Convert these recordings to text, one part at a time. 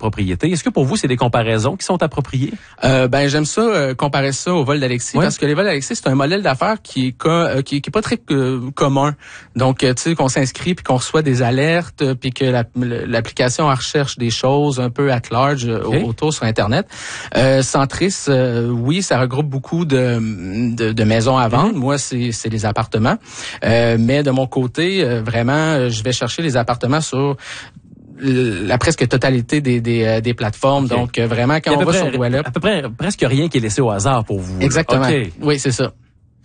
propriété. Est-ce que pour vous, c'est des comparaisons qui sont appropriées? J'aime ça, comparer ça au vol d'Alexis, parce que les vols d'Alexis, c'est un modèle d'affaires qui est pas très commun. Donc, tu sais, qu'on s'inscrit puis qu'on reçoit des alertes, puis que l'application recherche des choses un peu at large autour sur Internet. Centris, oui, ça regroupe beaucoup de maisons à vendre. Moi, c'est les appartements. Mais de mon côté, vraiment, je vais chercher les appartements sur la presque totalité des plateformes. Okay. Donc, vraiment, quand on va sur Dwell-Up... À peu près, presque rien qui est laissé au hasard pour vous. Exactement. Okay. Oui, c'est ça.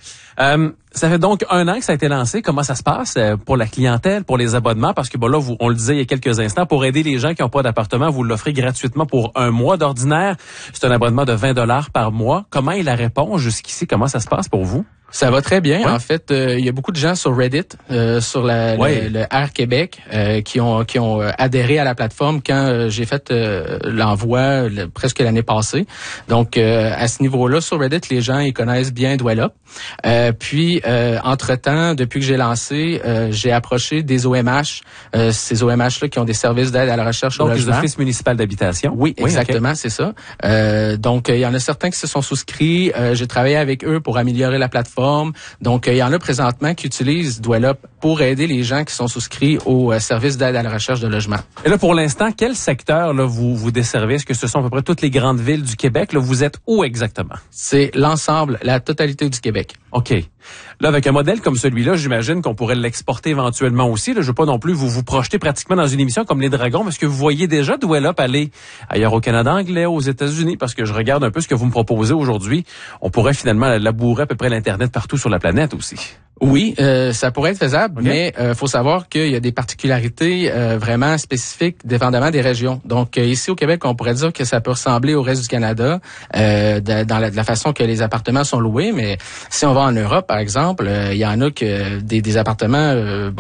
Ça fait donc 1 an que ça a été lancé. Comment ça se passe pour la clientèle, pour les abonnements? Parce que là, on le disait il y a quelques instants, pour aider les gens qui n'ont pas d'appartement, vous l'offrez gratuitement pour 1 mois d'ordinaire. C'est un abonnement de 20$ par mois. Comment est la réponse jusqu'ici? Comment ça se passe pour vous? Ça va très bien. Ouais. En fait, il y a beaucoup de gens sur Reddit, sur le Air Québec, qui ont adhéré à la plateforme quand j'ai fait l'envoi presque l'année passée. Donc, à ce niveau-là, sur Reddit, les gens ils connaissent bien Dwell-Up. Puis, entre-temps, depuis que j'ai lancé, j'ai approché des OMH, ces OMH-là qui ont des services d'aide à la recherche donc, au logement. Donc, les offices municipaux d'habitation. Oui, exactement, c'est ça. Donc, il y en a certains qui se sont souscrits. J'ai travaillé avec eux pour améliorer la plateforme. Donc, il y en a présentement qui utilisent Dwell-Up pour aider les gens qui sont souscrits au service d'aide à la recherche de logement. Et là, pour l'instant, quel secteur là vous desservez? Est-ce que ce sont à peu près toutes les grandes villes du Québec? Là, vous êtes où exactement? C'est l'ensemble, la totalité du Québec. OK. Là, avec un modèle comme celui-là, j'imagine qu'on pourrait l'exporter éventuellement aussi. Là, je veux pas non plus vous projeter pratiquement dans une émission comme Les Dragons, parce que vous voyez déjà Dwell-Up aller ailleurs au Canada anglais, aux États-Unis, parce que je regarde un peu ce que vous me proposez aujourd'hui. On pourrait finalement labourer à peu près l'Internet partout sur la planète aussi. Oui, ça pourrait être faisable, mais faut savoir qu'il y a des particularités vraiment spécifiques dépendamment des régions. Donc, ici au Québec, on pourrait dire que ça peut ressembler au reste du Canada dans la façon que les appartements sont loués, mais si on va en Europe, par exemple, il y en a que des appartements,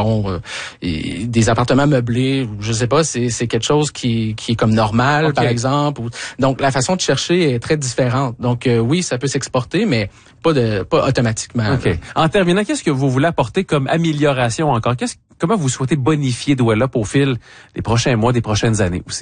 des appartements meublés, je sais pas, c'est quelque chose qui est comme normal, par exemple. Donc, la façon de chercher est très différente. Donc, oui, ça peut s'exporter, mais pas automatiquement. OK. En terminant, qu'est-ce que vous voulez apporter comme amélioration encore? Comment vous souhaitez bonifier Dwell-Up au fil des prochains mois, des prochaines années aussi?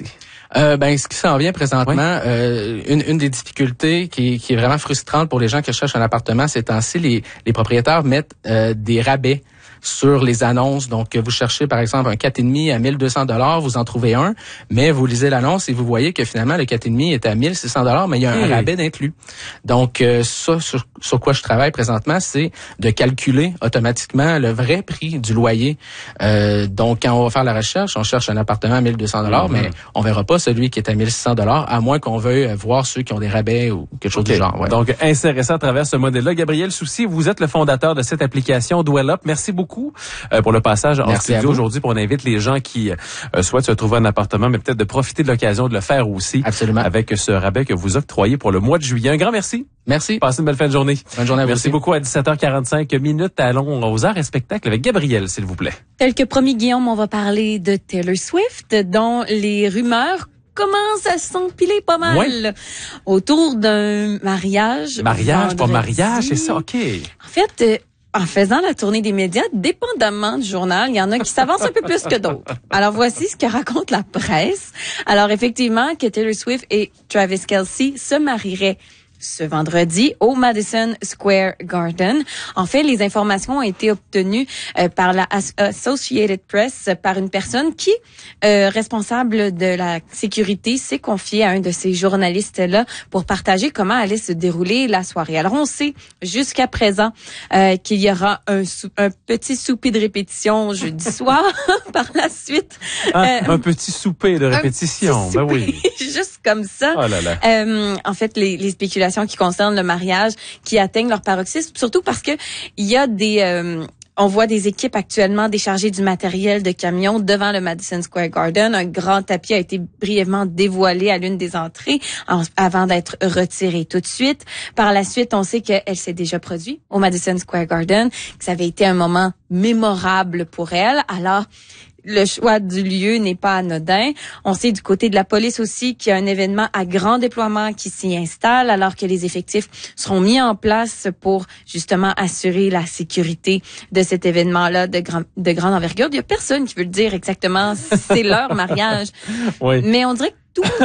Ce qui s'en vient présentement, une des difficultés qui est vraiment frustrante pour les gens qui cherchent un appartement ces temps-ci, les propriétaires mettent des rabais sur les annonces. Donc, vous cherchez, par exemple, un 4,5 à 1 200$, vous en trouvez un, mais vous lisez l'annonce et vous voyez que finalement, le 4,5 est à 1 600$, mais il y a un rabais d'inclus. Donc, ça, sur quoi je travaille présentement, c'est de calculer automatiquement le vrai prix du loyer. Donc, quand on va faire la recherche, on cherche un appartement à 1 200$, mais on verra pas celui qui est à 1 600$, à moins qu'on veuille voir ceux qui ont des rabais ou quelque chose du genre. Ouais. Donc, insérer ça à travers ce modèle-là. Gabriel Soucy, vous êtes le fondateur de cette application Dwell-Up. Merci beaucoup pour le passage en studio aujourd'hui. On invite les gens qui souhaitent se trouver un appartement, mais peut-être de profiter de l'occasion de le faire aussi. Absolument. Avec ce rabais que vous octroyez pour le mois de juillet. Un grand merci. Merci. Passez une belle fin de journée. Bonne journée à vous. Merci beaucoup. À 17h45, allons aux arts et spectacles avec Gabriel, s'il vous plaît. Tel que promis, Guillaume, on va parler de Taylor Swift, dont les rumeurs commence à s'empiler pas mal autour d'un mariage. Mariage, pas mariage, c'est ça, OK. En fait, en faisant la tournée des médias, dépendamment du journal, il y en a qui s'avancent un peu plus que d'autres. Alors, voici ce que raconte la presse. Alors, effectivement, que Taylor Swift et Travis Kelce se marieraient ce vendredi au Madison Square Garden. En fait, les informations ont été obtenues par la Associated Press par une personne qui, responsable de la sécurité, s'est confiée à un de ces journalistes-là pour partager comment allait se dérouler la soirée. Alors, on sait jusqu'à présent qu'il y aura un petit souper de répétition jeudi soir. Par la suite... un petit souper de répétition, ben oui. Juste comme ça. Oh là là. En fait, les spéculations qui concernent le mariage qui atteignent leur paroxysme, surtout parce que il y a on voit des équipes actuellement décharger du matériel de camions devant le Madison Square Garden. Un grand tapis a été brièvement dévoilé à l'une des entrées avant d'être retiré tout de suite. Par la suite, on sait qu'elle s'est déjà produite au Madison Square Garden, que ça avait été un moment mémorable pour elle. Alors, le choix du lieu n'est pas anodin. On sait du côté de la police aussi qu'il y a un événement à grand déploiement qui s'y installe, alors que les effectifs seront mis en place pour justement assurer la sécurité de cet événement-là de grande envergure. Il y a personne qui veut le dire exactement, c'est leur mariage. Oui. Mais on dirait que tout